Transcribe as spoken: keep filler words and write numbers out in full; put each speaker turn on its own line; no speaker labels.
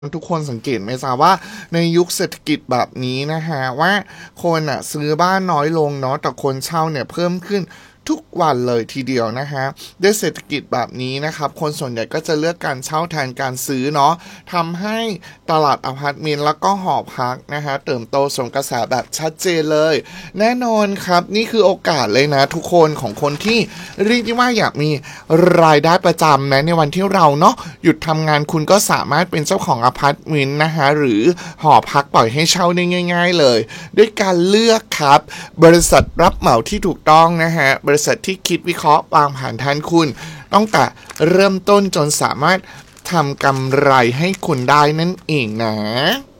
ทุกคนสังเกตไหมจ๊ะว่าในยุคเศรษฐกิจแบบนี้นะฮะว่าคนอ่ะซื้อบ้านน้อยลงเนาะแต่คนเช่าเนี่ยเพิ่มขึ้นทุกวันเลยทีเดียวนะฮะด้วยเศรษฐกิจแบบนี้นะครับคนส่วนใหญ่ก็จะเลือกการเช่าแทนการซื้อเนาะทำให้ตลาดอพาร์ตเมนต์แล้วก็หอพักนะฮะเติบโตสวนกระแสแบบชัดเจนเลยแน่นอนครับนี่คือโอกาสเลยนะทุกคนของคนที่เรียกได้ว่าอยากมีรายได้ประจำนะในวันที่เราเนาะหยุดทำงานคุณก็สามารถเป็นเจ้าของอพาร์ตเมนต์นะฮะหรือหอพักปล่อยให้เช่าได้ง่ายๆเลยด้วยการเลือกครับบริษัทรับเหมาที่ถูกต้องนะฮะบริษัทที่คิดวิเคราะห์วางผ่านแทนคุณตั้งแต่เริ่มต้นจนสามารถทำกำไรให้คุณได้นั่นเองนะ